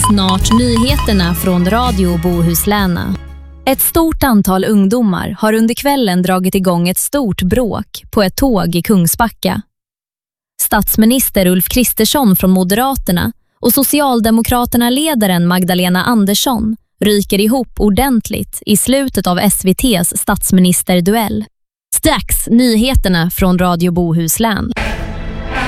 Snart nyheterna från Radio Bohuslän. Ett stort antal ungdomar har under kvällen dragit igång ett stort bråk på ett tåg i Kungsbacka. Statsminister Ulf Kristersson från Moderaterna och Socialdemokraterna-ledaren Magdalena Andersson ryker ihop ordentligt i slutet av SVT:s statsministerduell. Strax nyheterna från Radio Bohuslän.